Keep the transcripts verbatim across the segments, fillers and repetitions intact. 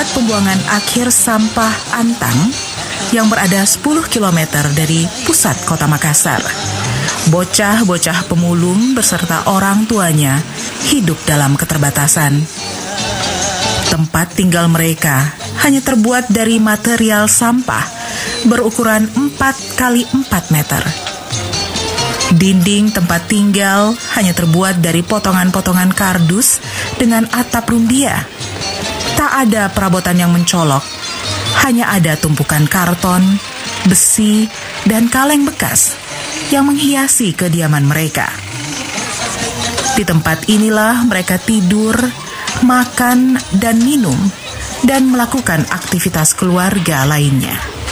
tempat pembuangan akhir sampah Antang yang berada sepuluh kilometer dari pusat kota Makassar. Bocah-bocah pemulung beserta orang tuanya hidup dalam keterbatasan. Tempat tinggal mereka hanya terbuat dari material sampah berukuran empat kali empat meter. Dinding tempat tinggal hanya terbuat dari potongan-potongan kardus dengan atap rumbia. Tak ada perabotan yang mencolok, hanya ada tumpukan karton, besi, dan kaleng bekas yang menghiasi kediaman mereka. Di tempat inilah mereka tidur, makan, dan minum, dan melakukan aktivitas keluarga lainnya.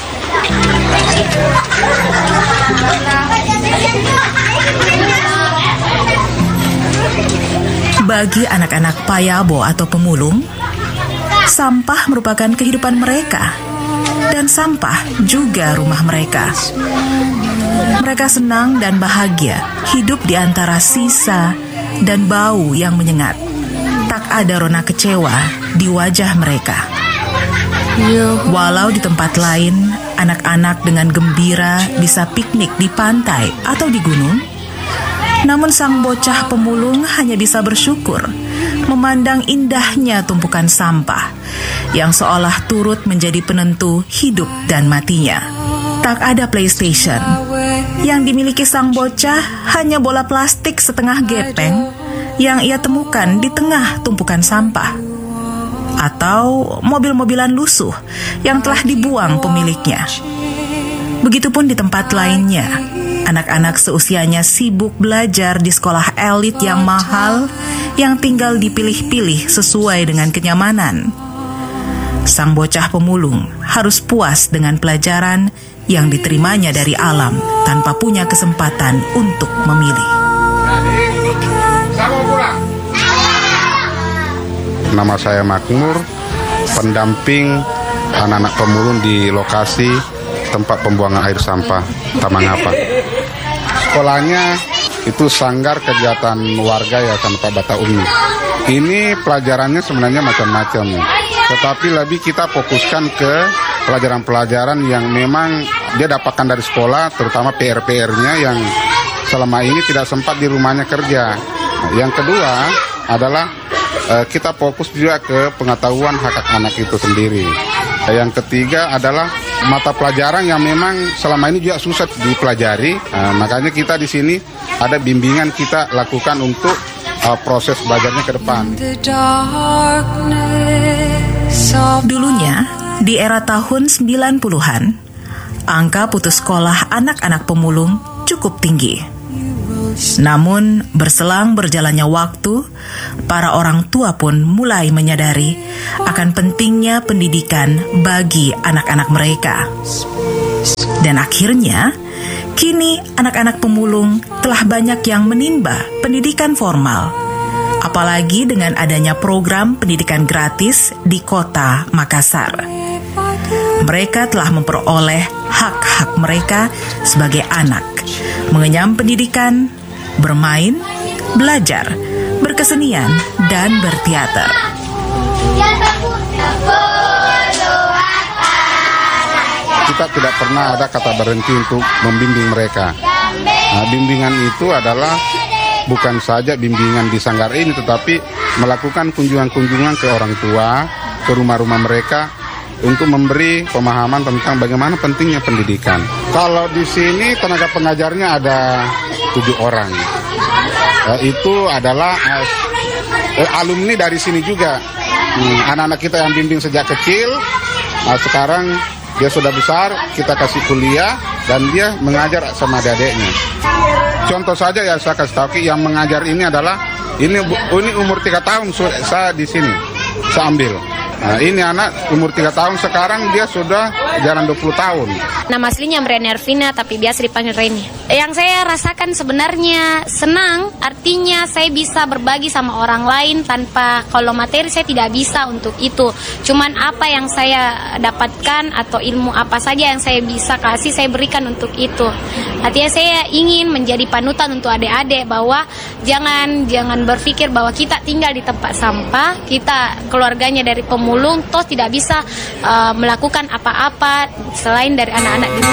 Bagi anak-anak payabo atau pemulung, sampah merupakan kehidupan mereka, dan sampah juga rumah mereka. Mereka senang dan bahagia hidup di antara sisa dan bau yang menyengat. Tak ada rona kecewa di wajah mereka. Walau di tempat lain, anak-anak dengan gembira bisa piknik di pantai atau di gunung, namun sang bocah pemulung hanya bisa bersyukur memandang indahnya tumpukan sampah yang seolah turut menjadi penentu hidup dan matinya. Tak ada PlayStation. Yang dimiliki sang bocah hanya bola plastik setengah gepeng yang ia temukan di tengah tumpukan sampah, atau mobil-mobilan lusuh yang telah dibuang pemiliknya. Begitupun di tempat lainnya, anak-anak seusianya sibuk belajar di sekolah elit yang mahal yang tinggal dipilih-pilih sesuai dengan kenyamanan. Sang bocah pemulung harus puas dengan pelajaran yang diterimanya dari alam tanpa punya kesempatan untuk memilih. Nama saya Makmur, pendamping anak-anak pemulung di lokasi tempat pembuangan air sampah Tamangapa. Sekolahnya itu Sanggar Kegiatan Warga Yayasan Pak Bata Umi. Ini pelajarannya sebenarnya macam-macam, tetapi lebih kita fokuskan ke pelajaran-pelajaran yang memang dia dapatkan dari sekolah, terutama P R P R-nya yang selama ini tidak sempat di rumahnya kerja. Yang kedua adalah eh, kita fokus juga ke pengetahuan hak anak itu sendiri. Yang ketiga adalah mata pelajaran yang memang selama ini juga susah dipelajari. Nah, makanya kita di sini ada bimbingan kita lakukan untuk uh, proses belajarnya ke depan. Dulunya, di era tahun sembilan puluhan, angka putus sekolah anak-anak pemulung cukup tinggi. Namun, berselang berjalannya waktu, para orang tua pun mulai menyadari akan pentingnya pendidikan bagi anak-anak mereka. Dan akhirnya, kini anak-anak pemulung telah banyak yang menimba pendidikan formal, apalagi dengan adanya program pendidikan gratis di kota Makassar. Mereka telah memperoleh hak-hak mereka sebagai anak, mengenyam pendidikan, bermain, belajar, berkesenian, dan berteater. Kita tidak pernah ada kata berhenti untuk membimbing mereka. Nah, bimbingan itu adalah bukan saja bimbingan di Sanggar ini, tetapi melakukan kunjungan-kunjungan ke orang tua, ke rumah-rumah mereka, untuk memberi pemahaman tentang bagaimana pentingnya pendidikan. Kalau di sini tenaga pengajarnya ada tujuh orang. Eh, itu adalah eh, alumni dari sini juga. Hmm, anak-anak kita yang bimbing sejak kecil, nah sekarang dia sudah besar, kita kasih kuliah dan dia mengajar sama adik-adiknya. Contoh saja ya saya kasih tahu, yang mengajar ini adalah ini ini umur tiga tahun saya di sini saya ambil. Nah, ini anak umur tiga tahun, sekarang dia sudah jalan dua puluh tahun. Nama aslinya Mreni Arvina, tapi biasa dipanggil Reni. Yang saya rasakan sebenarnya senang, artinya saya bisa berbagi sama orang lain tanpa, kalau materi saya tidak bisa untuk itu. Cuman apa yang saya dapatkan atau ilmu apa saja yang saya bisa kasih, saya berikan untuk itu. Artinya saya ingin menjadi panutan untuk adik-adik bahwa jangan jangan berpikir bahwa kita tinggal di tempat sampah, kita keluarganya dari pemuda pemulung toh tidak bisa uh, melakukan apa-apa selain dari anak-anak di luar.